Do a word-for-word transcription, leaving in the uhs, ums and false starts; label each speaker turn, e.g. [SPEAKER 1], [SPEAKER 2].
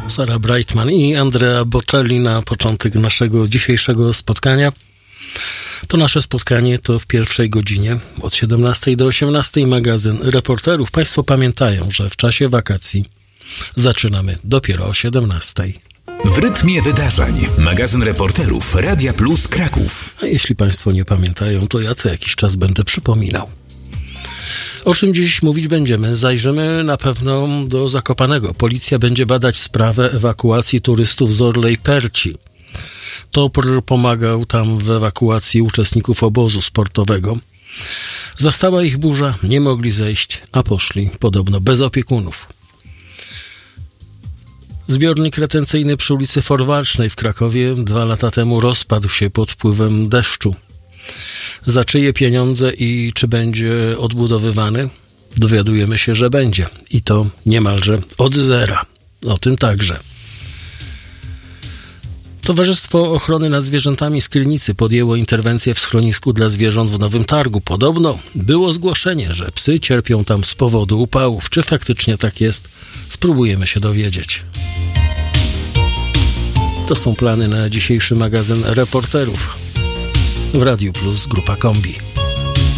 [SPEAKER 1] Sara Brightman i Andrea Bocelli na początek naszego dzisiejszego spotkania. To nasze spotkanie to w pierwszej godzinie od siedemnastej do osiemnastej magazyn Reporterów. Państwo pamiętają, że w czasie wakacji zaczynamy dopiero o siedemnastej.
[SPEAKER 2] W rytmie wydarzeń magazyn Reporterów Radia Plus Kraków.
[SPEAKER 1] A jeśli Państwo nie pamiętają, to ja co jakiś czas będę przypominał. O czym dziś mówić będziemy? Zajrzymy na pewno do Zakopanego. Policja będzie badać sprawę ewakuacji turystów z Orlej Perci. Topr pomagał tam w ewakuacji uczestników obozu sportowego. Zastała ich burza, nie mogli zejść, a poszli podobno bez opiekunów. Zbiornik retencyjny przy ulicy Forwalcznej w Krakowie dwa lata temu rozpadł się pod wpływem deszczu. Za czyje pieniądze i czy będzie odbudowywany? Dowiadujemy się, że będzie. I to niemalże od zera. O tym także. Towarzystwo Ochrony nad Zwierzętami z Krynicy podjęło interwencję w schronisku dla zwierząt w Nowym Targu. Podobno było zgłoszenie, że psy cierpią tam z powodu upałów. Czy faktycznie tak jest? Spróbujemy się dowiedzieć. To są plany na dzisiejszy magazyn Reporterów w Radiu Plus Grupa Kombi.